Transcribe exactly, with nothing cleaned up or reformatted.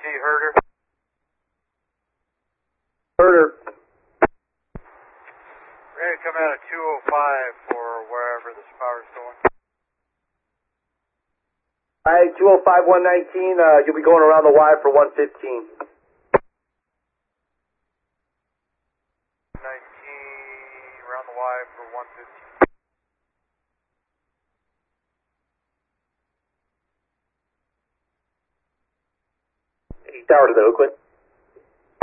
Herder. Herder. Ready to come out at two oh five for wherever this power's going. Alright, two oh five, one nineteen, uh, you'll be going around the Y for one fifteen. nineteen, around the Y for one fifteen. Tower to the Oakland.